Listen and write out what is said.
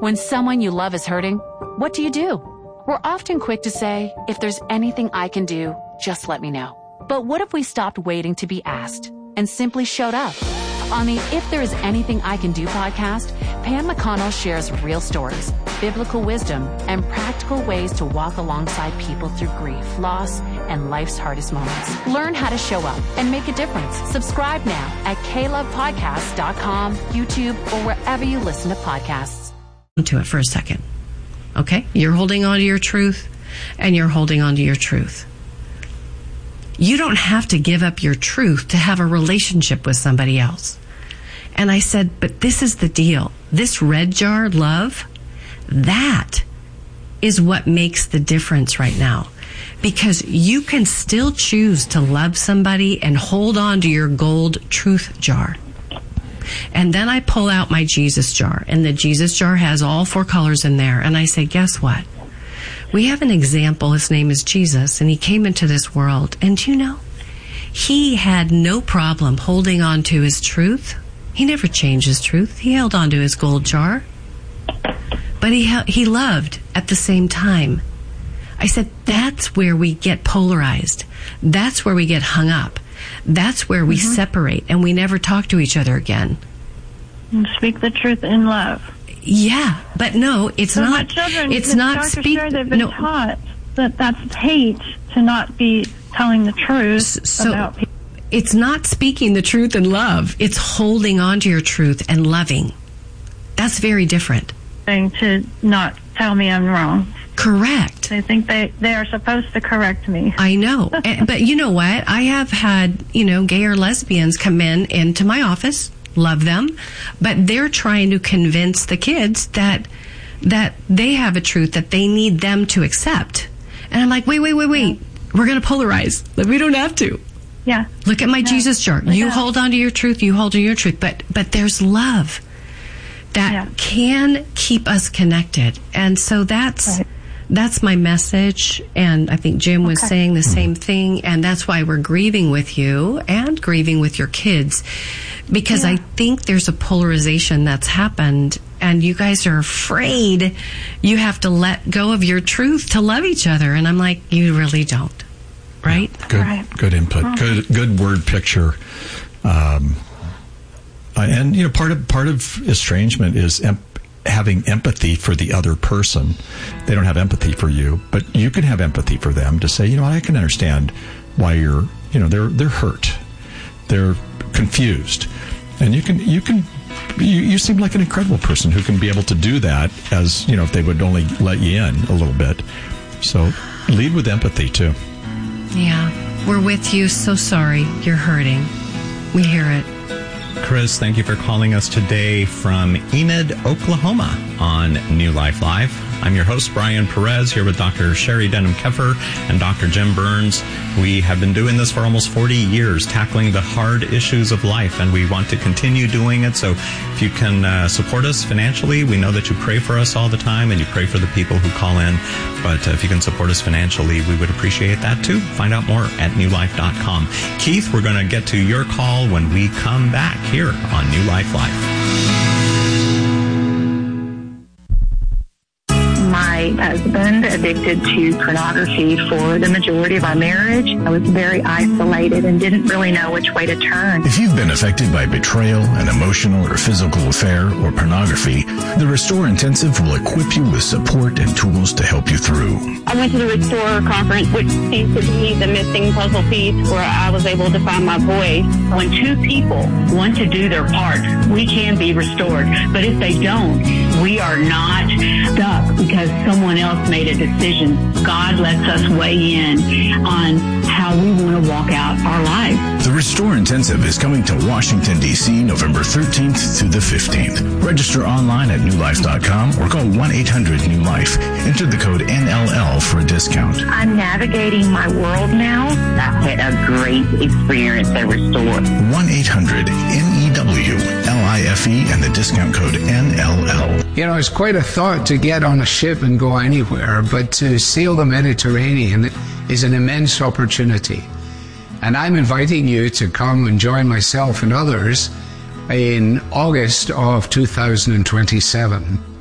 When someone you love is hurting, what do? We're often quick to say, if there's anything I can do, just let me know. But what if we stopped waiting to be asked and simply showed up? On the If There Is Anything I Can Do podcast, Pam McConnell shares real stories, biblical wisdom, and practical ways to walk alongside people through grief, loss, and life's hardest moments. Learn how to show up and make a difference. Subscribe now at KLovePodcasts.com, YouTube, or wherever you listen to podcasts. To it for a second. Okay? You're holding on to your truth, and you're holding on to your truth. You don't have to give up your truth to have a relationship with somebody else. And I said, but this is the deal. This red jar love, that is what makes the difference right now. Because you can still choose to love somebody and hold on to your gold truth jar. And then I pull out my Jesus jar, and the Jesus jar has all 4 colors in there. And I say, guess what? We have an example. His name is Jesus, and he came into this world. And you know, he had no problem holding on to his truth. He never changed his truth. He held on to his gold jar. But he loved at the same time. I said, that's where we get polarized. That's where we get hung up. That's where we separate, and we never talk to each other again. And speak the truth in love. Yeah, but no, it's not. My children, it's not speak. They've been taught that that's hate to not be telling the truth about people. It's not speaking the truth in love. It's holding on to your truth and loving. That's very different. To not tell me I'm wrong. Correct. They think they are supposed to correct me. I know. But you know what? I have had, gay or lesbians come into my office, love them, but they're trying to convince the kids that they have a truth that they need them to accept. And I'm like, wait. Yeah. We're going to polarize. We don't have to. Yeah. Look at my Jesus jar. You hold on to your truth. You hold on to your truth. But there's love that can keep us connected. And so that's my message. And I think Jim was saying the same thing. And that's why we're grieving with you and grieving with your kids. Because I think there's a polarization that's happened. And you guys are afraid you have to let go of your truth to love each other. And I'm like, you really don't. Right? Yeah, good input. Good word picture. And part of estrangement is having empathy for the other person. They don't have empathy for you, but you can have empathy for them to say, I can understand why you're, they're hurt, they're confused, and you seem like an incredible person who can be able to do that, as if they would only let you in a little bit. So lead with empathy too. Yeah, we're with you. So sorry you're hurting. We hear it. Chris, thank you for calling us today from Enid, Oklahoma on New Life Live. I'm your host, Brian Perez, here with Dr. Sherry Denham-Keffer and Dr. Jim Burns. We have been doing this for almost 40 years, tackling the hard issues of life, and we want to continue doing it. So if you can support us financially, we know that you pray for us all the time, and you pray for the people who call in. But if you can support us financially, we would appreciate that too. Find out more at newlife.com. Keith, we're going to get to your call when we come back here on New Life Live. My husband addicted to pornography for the majority of our marriage. I was very isolated and didn't really know which way to turn. If you've been affected by betrayal, an emotional or physical affair, or pornography, the Restore Intensive will equip you with support and tools to help you through. I went to the Restore conference, which seems to be the missing puzzle piece where I was able to find my voice. When two people want to do their part, we can be restored. But if they don't, we are not stuck because someone else made a decision. God lets us weigh in on how we want to walk out our lives. The Restore Intensive is coming to Washington, D.C. November 13th through the 15th. Register online at newlife.com or call 1-800-NEW-LIFE. Enter the code NLL for a discount. I'm navigating my world now. I had a great experience at Restore. 1-800-NEW-LIFE and the discount code NLL. It's quite a thought to get on a ship and go anywhere, but to sail the Mediterranean is an immense opportunity. And I'm inviting you to come and join myself and others in August of 2027.